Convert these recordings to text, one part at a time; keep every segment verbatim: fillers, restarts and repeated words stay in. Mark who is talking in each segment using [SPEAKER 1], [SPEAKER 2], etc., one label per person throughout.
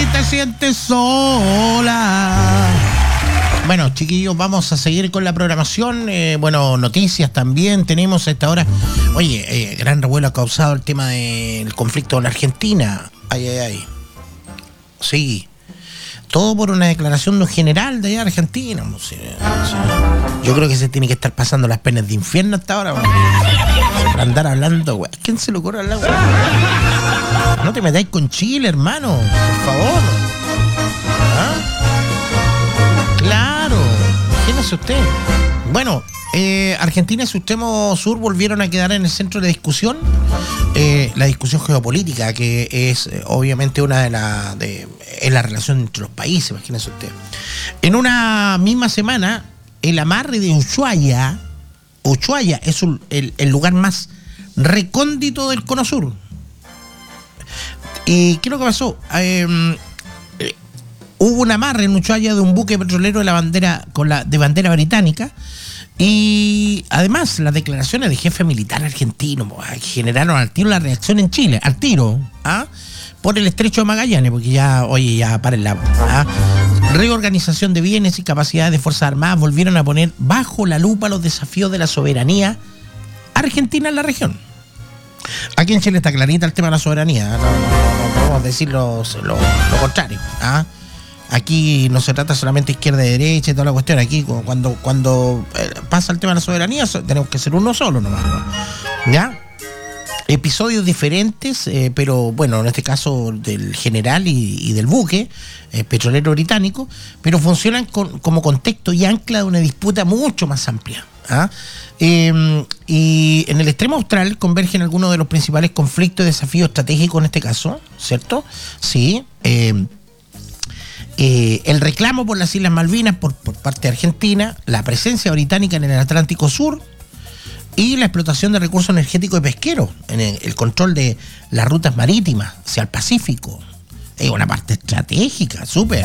[SPEAKER 1] Si te sientes sola. Bueno, chiquillos, vamos a seguir con la programación. Eh, bueno, noticias también tenemos a esta hora. Oye, eh, gran revuelo ha causado el tema del conflicto en Argentina. Ay, ay, ay. Sí. Todo por una declaración de un general de allá de Argentina. No sé, no sé. Yo creo que se tiene que estar pasando las penas de infierno hasta ahora. Para andar hablando, güey. ¿Quién se le ocurre hablar, güey? No te metáis con Chile, hermano. Por favor. ¿Ah? Claro. Imagínese usted. Bueno, eh, Argentina y su extremo sur volvieron a quedar en el centro de discusión. Eh, la discusión geopolítica, que es eh, obviamente una de las... De, es la relación entre los países, imagínese usted. En una misma semana, el amarre de Ushuaia, Ushuaia es un, el, el lugar más recóndito del Cono Sur. ¿Y qué es lo que pasó? Eh, eh, hubo un amarre en Ushuaia de un buque petrolero de la bandera con la de bandera británica y además las declaraciones del jefe militar argentino generaron al tiro la reacción en Chile, al tiro, ¿ah? Por el estrecho de Magallanes, porque ya, oye, ya paren la... ¿ah? Reorganización de bienes y capacidades de Fuerzas Armadas volvieron a poner bajo la lupa los desafíos de la soberanía argentina en la región. Aquí en Chile está clarita el tema de la soberanía, no, no, no, no podemos decir lo, lo, lo contrario. ¿Ah? Aquí no se trata solamente de izquierda y derecha y toda la cuestión. Aquí cuando, cuando pasa el tema de la soberanía tenemos que ser uno solo nomás, ¿no? ¿Ya? Episodios diferentes, eh, pero bueno, en este caso del general y, y del buque eh, petrolero británico, pero funcionan con, como contexto y ancla de una disputa mucho más amplia. ¿Ah? Eh, y en el extremo austral convergen algunos de los principales conflictos y desafíos estratégicos en este caso, ¿cierto? Sí. Eh, eh, el reclamo por las Islas Malvinas por, por parte de Argentina, la presencia británica en el Atlántico Sur y la explotación de recursos energéticos y pesqueros, en el, el control de las rutas marítimas hacia el Pacífico. Es una parte estratégica, súper.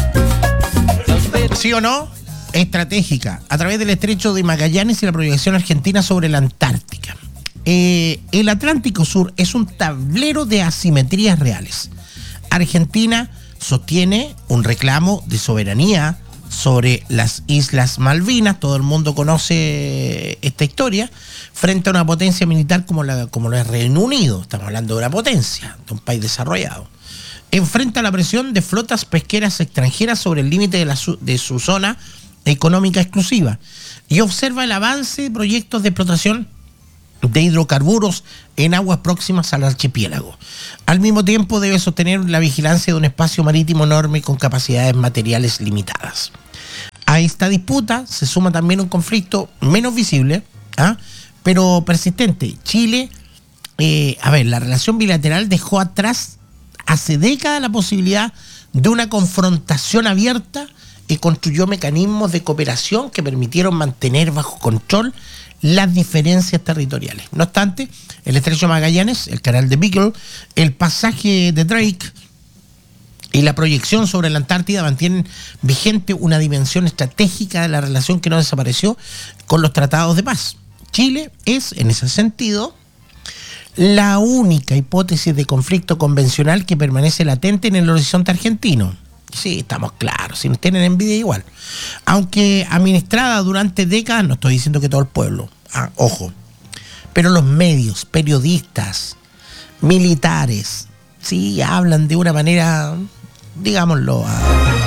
[SPEAKER 1] ¿Sí o no? Estratégica, a través del estrecho de Magallanes y la proyección argentina sobre la Antártica. Eh, el Atlántico Sur es un tablero de asimetrías reales. Argentina sostiene un reclamo de soberanía sobre las Islas Malvinas, todo el mundo conoce esta historia, frente a una potencia militar como la como la Reino Unido. Estamos hablando de una potencia, de un país desarrollado. Enfrenta la presión de flotas pesqueras extranjeras sobre el límite de, la su, de su zona económica exclusiva y observa el avance de proyectos de explotación de hidrocarburos en aguas próximas al archipiélago. Al mismo tiempo debe sostener la vigilancia de un espacio marítimo enorme con capacidades materiales limitadas. A esta disputa se suma también un conflicto menos visible, ¿ah? pero persistente. Chile, eh, a ver, la relación bilateral dejó atrás hace décadas la posibilidad de una confrontación abierta y construyó mecanismos de cooperación que permitieron mantener bajo control las diferencias territoriales. No obstante, el estrecho de Magallanes, el canal de Beagle, el pasaje de Drake y la proyección sobre la Antártida mantienen vigente una dimensión estratégica de la relación que no desapareció con los tratados de paz. Chile es, en ese sentido, la única hipótesis de conflicto convencional que permanece latente en el horizonte argentino. Sí, estamos claros, si nos tienen envidia igual. Aunque administrada durante décadas, no estoy diciendo que todo el pueblo, ah, ojo, pero los medios, periodistas, militares, sí, hablan de una manera, digámoslo, ah,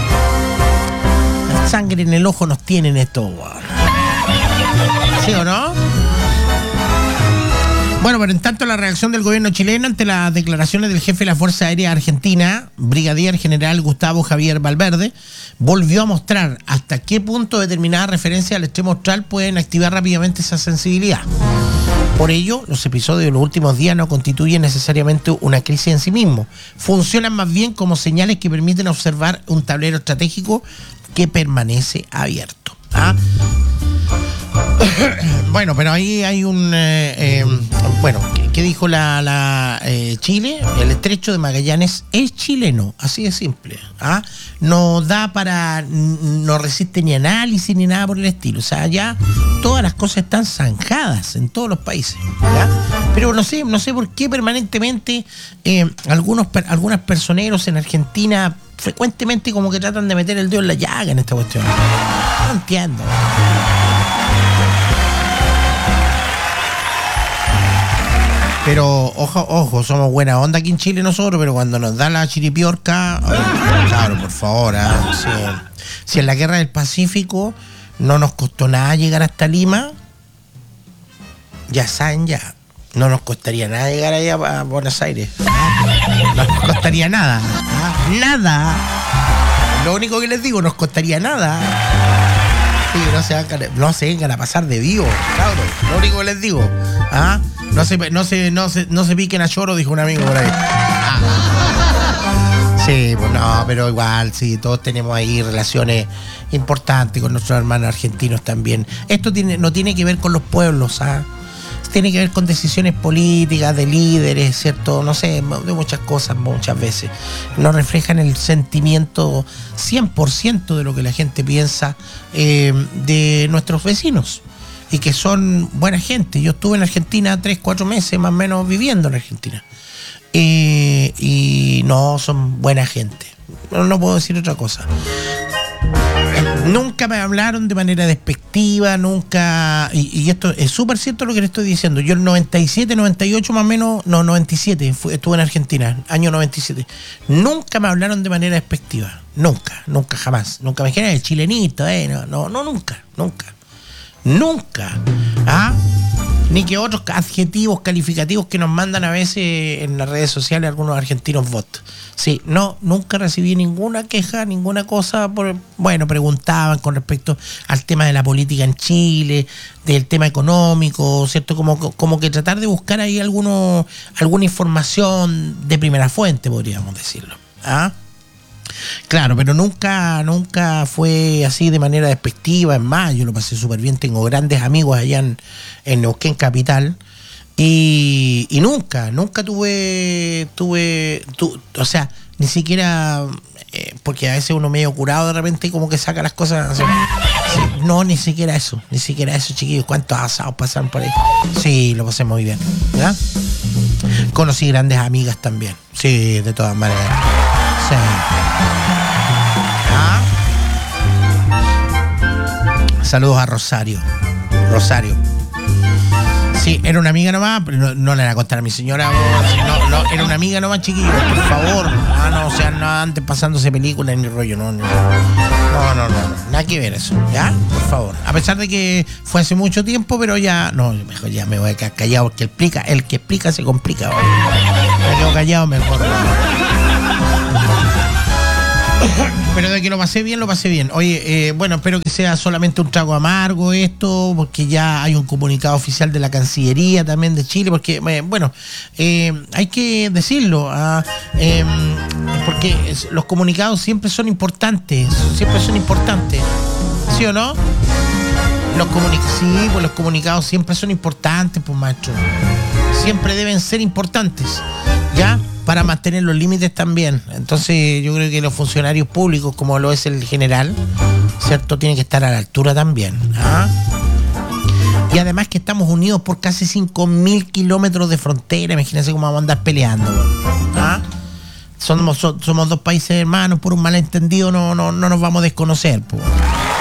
[SPEAKER 1] sangre en el ojo nos tienen esto. ¿Sí o no? Bueno, pero en tanto la reacción del gobierno chileno ante las declaraciones del jefe de la Fuerza Aérea Argentina, Brigadier General Gustavo Javier Valverde, volvió a mostrar hasta qué punto determinadas referencias al extremo austral pueden activar rápidamente esa sensibilidad. Por ello, los episodios de los últimos días no constituyen necesariamente una crisis en sí mismos. Funcionan más bien como señales que permiten observar un tablero estratégico que permanece abierto. ¿Ah? Bueno, pero ahí hay un... Eh, eh, bueno, ¿qué, qué dijo la, la eh, Chile? El estrecho de Magallanes es chileno, así de simple. ¿Ah? No da para... No resiste ni análisis ni nada por el estilo. O sea, ya todas las cosas están zanjadas en todos los países. ¿Ya? Pero no sé, no sé por qué permanentemente eh, algunos algunas personeros en Argentina frecuentemente como que tratan de meter el dedo en la llaga en esta cuestión. No entiendo. Pero ojo, ojo, somos buena onda aquí en Chile nosotros, pero cuando nos da la chiripiorca, oh, claro, por favor, ¿eh? si, si en la guerra del Pacífico no nos costó nada llegar hasta Lima, ya saben ya, no nos costaría nada llegar allá a Buenos Aires. No nos costaría nada, ¿eh? Nada. Lo único que les digo, nos costaría nada. Sí, no se vengan, no se vengan a pasar de vivo, cabrón. Lo único que les digo, ¿ah? No se, no se, no se, no se piquen a choro, dijo un amigo por ahí. Ah. Sí, pues no, pero igual, sí, todos tenemos ahí relaciones importantes con nuestros hermanos argentinos también. Esto tiene, no tiene que ver con los pueblos, ¿ah? Tiene que ver con decisiones políticas, de líderes, ¿cierto? No sé, de muchas cosas muchas veces. No reflejan el sentimiento cien por ciento de lo que la gente piensa eh, de nuestros vecinos. Y que son buena gente. Yo estuve en Argentina tres, cuatro meses más o menos viviendo en Argentina. Eh, y no, son buena gente. No, no puedo decir otra cosa. Nunca me hablaron de manera despectiva, nunca, y, y esto es súper cierto lo que le estoy diciendo. Yo el noventa y siete, noventa y ocho más o menos, no, noventa y siete, fue, estuve en Argentina, año noventa y siete. Nunca me hablaron de manera despectiva, nunca, nunca, jamás. Nunca me dijeron el chilenito, eh, no, no, no, nunca, nunca, nunca. ¿Ah? Ni que otros adjetivos calificativos que nos mandan a veces en las redes sociales algunos argentinos bots. Sí, no, nunca recibí ninguna queja, ninguna cosa. Por, bueno, preguntaban con respecto al tema de la política en Chile, del tema económico, ¿cierto? Como, como que tratar de buscar ahí alguno, alguna información de primera fuente, podríamos decirlo. ¿Ah? Claro, pero nunca, nunca fue así de manera despectiva. Es más, yo lo pasé súper bien. Tengo grandes amigos allá en, en Neuquén Capital. Y, y nunca, nunca tuve, tuve, tu, o sea, ni siquiera, eh, porque a veces uno medio curado de repente como que saca las cosas. Así, sí, no, ni siquiera eso, ni siquiera eso, chiquillos. ¿Cuántos asados pasaron por ahí? Sí, lo pasé muy bien, ¿verdad? Conocí grandes amigas también, sí, de todas maneras. Sí. ¿Ah? Saludos a Rosario. Rosario. Sí, era una amiga nomás, pero no, no le voy a contar a mi señora. No, no, era una amiga nomás, chiquillos, por favor. Ah, no, o sea, no antes pasándose películas ni rollo, no, no. No, no, no, no, nada que ver eso, ¿ya? Por favor. A pesar de que fue hace mucho tiempo, pero ya, no, mejor ya me voy a quedar callado, porque el, explica, el que explica se complica. Oye. Me quedo callado mejor. Pero de que lo pasé bien, lo pasé bien. Oye, eh, bueno, espero que sea solamente un trago amargo esto, porque ya hay un comunicado oficial de la Cancillería también de Chile, porque, eh, bueno, eh, hay que decirlo, ah, eh, porque los comunicados siempre son importantes, siempre son importantes, ¿sí o no? Los comunicados, sí, pues los comunicados siempre son importantes, pues maestro, siempre deben ser importantes, ¿ya? Para mantener los límites también. Entonces yo creo que los funcionarios públicos, como lo es el general, ¿cierto? Tienen que estar a la altura también. ¿Ah? Y además que estamos unidos por casi cinco mil kilómetros de frontera. Imagínense cómo vamos a andar peleando. ¿Ah? Somos, somos dos países hermanos, por un malentendido no, no, no nos vamos a desconocer. Po.